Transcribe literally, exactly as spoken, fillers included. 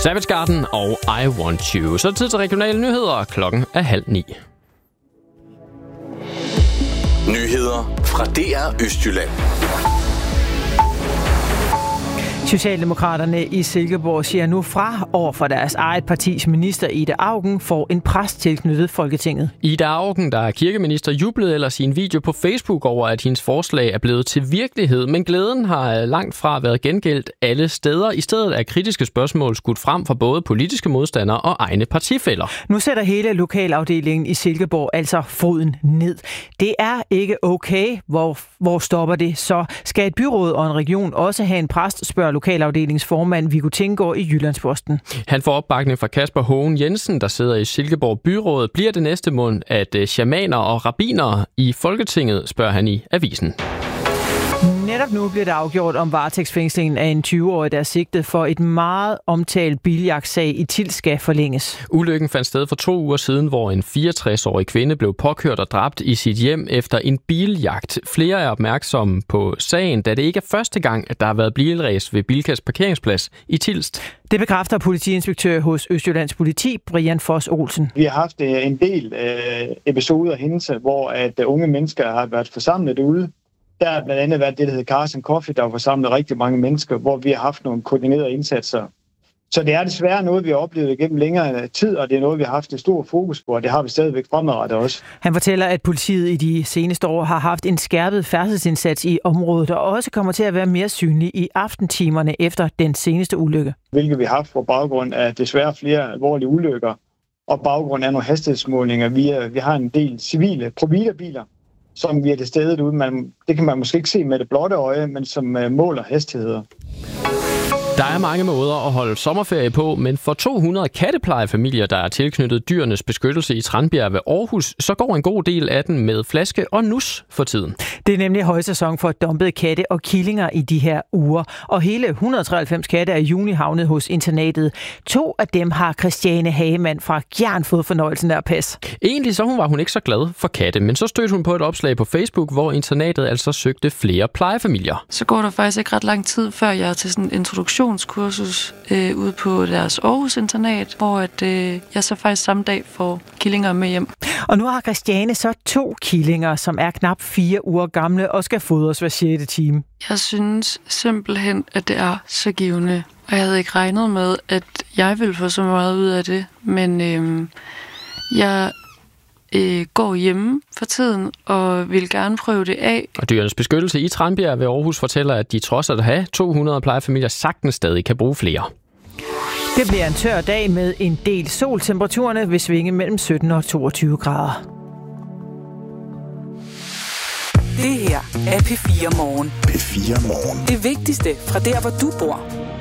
Savage Garden og I Want You. Så er det tid til regionale nyheder. Klokken er halv ni. Nyheder fra D R Østjylland. Socialdemokraterne i Silkeborg siger nu fra over for deres eget partis minister Ida Auken får en præst tilknyttet Folketinget. Ida Auken, der er kirkeminister, jublede ellers i en video på Facebook over, at hendes forslag er blevet til virkelighed, men glæden har langt fra været gengældt alle steder. I stedet er kritiske spørgsmål skudt frem fra både politiske modstandere og egne partifæller. Nu sætter hele lokalafdelingen i Silkeborg altså foden ned. Det er ikke okay. Hvor, hvor stopper det? Så skal et byråd og en region også have en præst, spørger lokalafdelingsformand Viggo Tinggaard i Jyllandsposten. Han får opbakning fra Kasper Hohen Jensen, der sidder i Silkeborg Byråd. Bliver det næste måned, at shamaner og rabbinere i Folketinget, spørger han i avisen. Netop nu bliver det afgjort, om varetægtsfængslingen af en tyve-årig, der er sigtet for et meget omtalt biljagtsag i Tilst skal forlænges. Ulykken fandt sted for to uger siden, hvor en fireogtres-årig kvinde blev påkørt og dræbt i sit hjem efter en biljagt. Flere er opmærksomme på sagen, da det ikke er første gang, at der har været bilræs ved Bilkas parkeringsplads i Tilst. Det bekræfter politiinspektør hos Østjyllands Politi, Brian Foss Olsen. Vi har haft en del øh, episoder og hændelser, hvor at unge mennesker har været forsamlet derude. Der har blandt andet været det, der hedder Cars and Coffee, der har forsamlet rigtig mange mennesker, hvor vi har haft nogle koordinerede indsatser. Så det er desværre noget, vi har oplevet gennem længere tid, og det er noget, vi har haft et stort fokus på, og det har vi stadigvæk fremadrettet også. Han fortæller, at politiet i de seneste år har haft en skærpet færdselsindsats i området, og også kommer til at være mere synlig i aftentimerne efter den seneste ulykke. Hvilket vi har haft på baggrund af desværre flere alvorlige ulykker, og baggrund af nogle hastighedsmålinger. Vi, er, vi har en del civile providerbiler, som vi er til stede derude. Man, det kan man måske ikke se med det blotte øje, men som uh, måler hastigheder. Der er mange måder at holde sommerferie på, men for to hundrede katteplejefamilier, der er tilknyttet Dyrenes Beskyttelse i Tranbjerg ved Aarhus, så går en god del af den med flaske og nus for tiden. Det er nemlig højsæson for dumpede katte og killinger i de her uger, og hele et hundrede og treoghalvfems katte er i juni havnet hos internatet. To af dem har Christiane Hagemann fra Gjern fået fornøjelsen af at passe. Egentlig så hun var hun ikke så glad for katte, men så stødte hun på et opslag på Facebook, hvor internatet altså søgte flere plejefamilier. Så går der faktisk ikke ret lang tid, før jeg er til sådan en introduktion kursus øh, ude på deres Aarhus internat, hvor at, øh, jeg så faktisk samme dag får killinger med hjem. Og nu har Christiane så to killinger, som er knap fire uger gamle og skal fodres hver sjette time. Jeg synes simpelthen, at det er så givende. Og jeg havde ikke regnet med, at jeg ville få så meget ud af det. Men øh, jeg øh, går hjemme for tiden og vil gerne prøve det af. Og Dyrenes Beskyttelse i Tranbjerg ved Aarhus fortæller, at de trods at have to hundrede plejefamilier sagtens stadig kan bruge flere. Det bliver en tør dag med en del sol. Temperaturerne vil svinge mellem sytten og toogtyve grader. Det her er P fire Morgen. P fire Morgen. Det vigtigste fra der, hvor du bor.